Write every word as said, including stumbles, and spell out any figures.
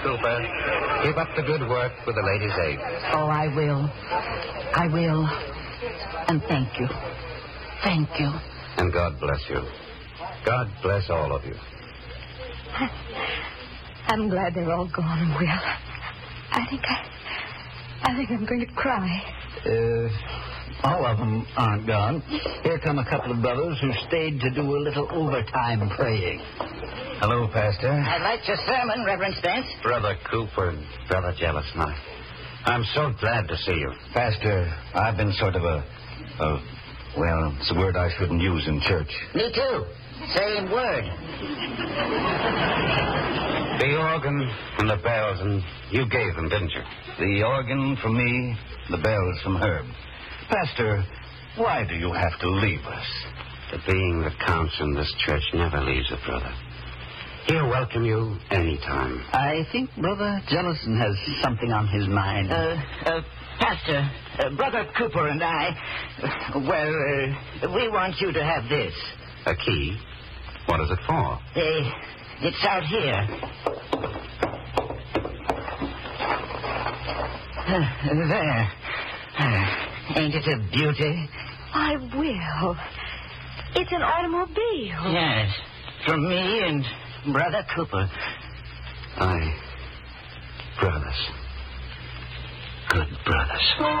Cooper. Keep up the good work with the Ladies' Aid. Oh, I will. I will. And thank you. Thank you. And God bless you. God bless all of you. I'm glad they're all gone, Will. I think I... I think I'm going to cry. Uh, all of them aren't gone. Here come a couple of brothers who stayed to do a little overtime praying. Hello, Pastor. I liked your sermon, Reverend Spence. Brother Cooper and Brother Jellison. I, I'm so glad to see you. Pastor, I've been sort of a, a... Well, it's a word I shouldn't use in church. Me too. Same word. The organ and the bells, and you gave them, didn't you? The organ from me, the bells from Herb. Pastor, why do you have to leave us? The being that counts in this church never leaves a brother. He'll welcome you any time. I think Brother Jellison has something on his mind. Uh, uh, Pastor, uh, Brother Cooper and I, well, uh, we want you to have this. A key? What is it for? Uh, it's out here. Uh, there. Uh, ain't it a beauty? I will. It's an automobile. Yes, from me and Brother Cooper. Aye. Brothers. Good brothers.